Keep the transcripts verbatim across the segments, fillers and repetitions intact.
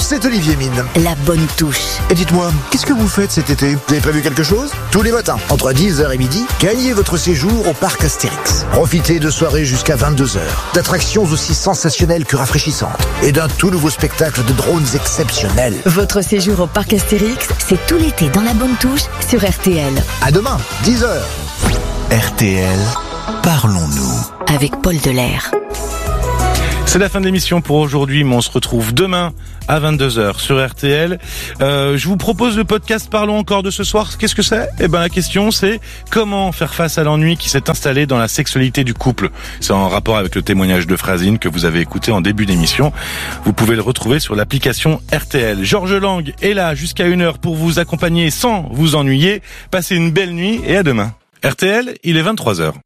c'est Olivier Mine. La bonne touche. Et dites-moi, qu'est-ce que vous faites cet été? Vous avez prévu quelque chose? Tous les matins, entre dix heures et midi, gagnez votre séjour au parc Astérix. Profitez de soirées jusqu'à vingt-deux heures, d'attractions aussi sensationnelles que rafraîchissantes, et d'un tout nouveau spectacle de drones exceptionnels. Votre séjour au parc Astérix, c'est tout l'été dans la bonne touche sur R T L. À demain, dix heures. R T L, parlons-nous. Avec Paul Delair. C'est la fin de l'émission pour aujourd'hui, mais on se retrouve demain à vingt-deux heures sur R T L. Euh, je vous propose le podcast Parlons encore de ce soir. Qu'est-ce que c'est? Eh ben, la question, c'est comment faire face à l'ennui qui s'est installé dans la sexualité du couple. C'est en rapport avec le témoignage de Frasine que vous avez écouté en début d'émission. Vous pouvez le retrouver sur l'application R T L. Georges Lang est là jusqu'à une heure pour vous accompagner sans vous ennuyer. Passez une belle nuit et à demain. R T L, il est vingt-trois heures.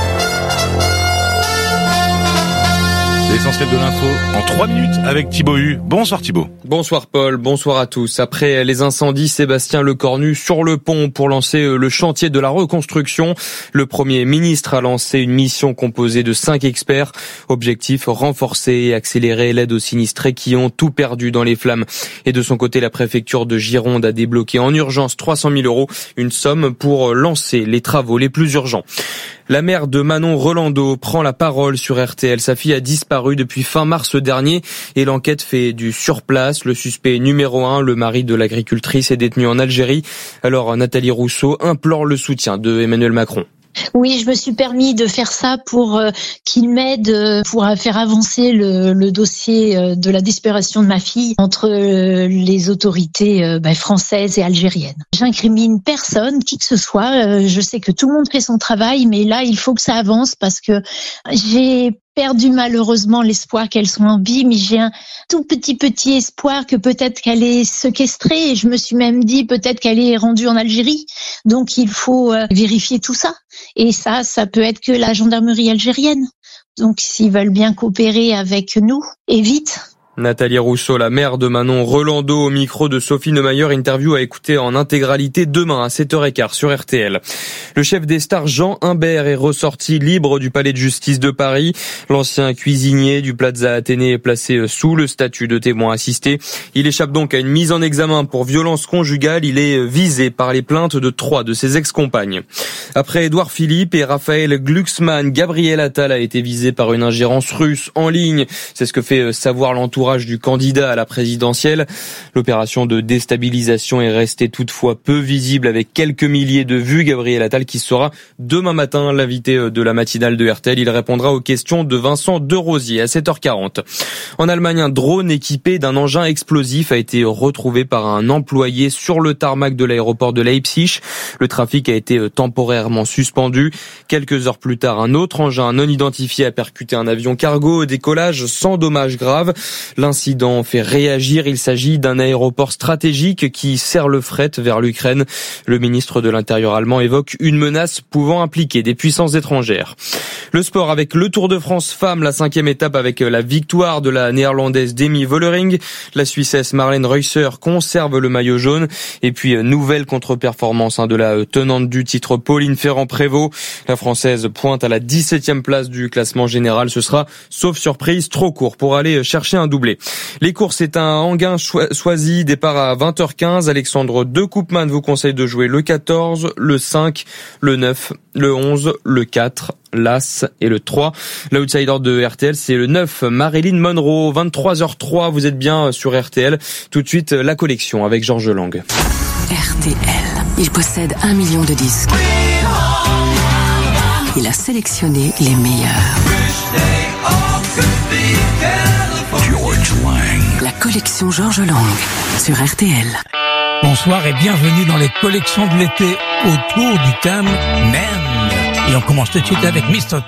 L'essentiel de l'info en trois minutes avec Thibaut Hu. Bonsoir Thibaut. Bonsoir Paul, bonsoir à tous. Après les incendies, Sébastien Lecornu sur le pont pour lancer le chantier de la reconstruction. Le Premier ministre a lancé une mission composée de cinq experts. Objectif, renforcer et accélérer l'aide aux sinistrés qui ont tout perdu dans les flammes. Et de son côté, la préfecture de Gironde a débloqué en urgence trois cent mille euros, une somme pour lancer les travaux les plus urgents. La mère de Manon Rolando prend la parole sur R T L. Sa fille a disparu depuis fin mars dernier et l'enquête fait du surplace. Le suspect numéro un, le mari de l'agricultrice, est détenu en Algérie. Alors Nathalie Rousseau implore le soutien de Emmanuel Macron. Oui, je me suis permis de faire ça pour euh, qu'il m'aide euh, pour faire avancer le, le dossier euh, de la disparition de ma fille entre euh, les autorités euh, bah, françaises et algériennes. J'incrimine personne, qui que ce soit. Euh, je sais que tout le monde fait son travail, mais là, il faut que ça avance parce que j'ai perdu malheureusement l'espoir qu'elle soit en vie, mais j'ai un tout petit petit espoir que peut-être qu'elle est séquestrée et je me suis même dit peut-être qu'elle est rendue en Algérie. Donc il faut euh, vérifier tout ça. Et ça, ça peut être que la gendarmerie algérienne. Donc s'ils veulent bien coopérer avec nous, et vite. Nathalie Rousseau, la mère de Manon Rolando, au micro de Sophie Neumayer, interview à écouter en intégralité demain à sept heures quinze sur R T L. Le chef des stars Jean Humbert est ressorti libre du palais de justice de Paris. L'ancien cuisinier du Plaza Athénée est placé sous le statut de témoin assisté. Il échappe donc à une mise en examen pour violence conjugale. Il est visé par les plaintes de trois de ses ex-compagnes. Après Édouard Philippe et Raphaël Glucksmann, Gabriel Attal a été visé par une ingérence russe en ligne. C'est ce que fait savoir l'entourage du candidat à la présidentielle. L'opération de déstabilisation est restée toutefois peu visible avec quelques milliers de vues. Gabriel Attal qui sera demain matin l'invité de la matinale de R T L. Il répondra aux questions de Vincent Derosier à sept heures quarante. En Allemagne, un drone équipé d'un engin explosif a été retrouvé par un employé sur le tarmac de l'aéroport de Leipzig. Le trafic a été temporairement suspendu. Quelques heures plus tard, un autre engin non identifié a percuté un avion cargo au décollage sans dommages graves. L'incident fait réagir. Il s'agit d'un aéroport stratégique qui sert le fret vers l'Ukraine. Le ministre de l'Intérieur allemand évoque une menace pouvant impliquer des puissances étrangères. Le sport avec le Tour de France femmes, la cinquième étape avec la victoire de la néerlandaise Demi Vollering. La Suissesse Marlène Reusser conserve le maillot jaune. Et puis, nouvelle contre-performance hein, de la tenante du titre Pauline Ferrand-Prévot. La Française pointe à la dix-septième place du classement général. Ce sera, sauf surprise, trop court pour aller chercher un doublé. Les courses, c'est un Anguin-Choisy, départ à vingt heures quinze. Alexandre de Koopman vous conseille de jouer le quatorze, le cinq, le neuf, le onze, le quatre, l'As et le trois. L'outsider de R T L, c'est le neuf, Marilyn Monroe. vingt-trois heures trois, vous êtes bien sur R T L. Tout de suite, la collection avec Georges Lang. R T L, il possède un million de disques. Il a sélectionné les meilleurs. George Lang. La collection Georges Lang sur R T L. Bonsoir et bienvenue dans les collections de l'été autour du thème Men. Et on commence tout de suite avec mister